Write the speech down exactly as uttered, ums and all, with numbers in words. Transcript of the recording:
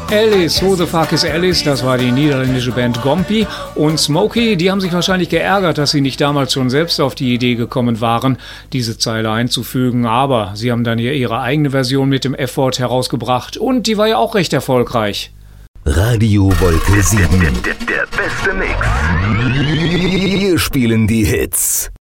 Alice, Who the Fuck is Alice? Das war die niederländische Band Gompi. Und Smokey, die haben sich wahrscheinlich geärgert, dass sie nicht damals schon selbst auf die Idee gekommen waren, diese Zeile einzufügen. Aber sie haben dann hier ihre eigene Version mit dem F-Wort herausgebracht. Und die war ja auch recht erfolgreich. Radio Wolke sieben. Der, der, der beste Mix. Wir spielen die Hits.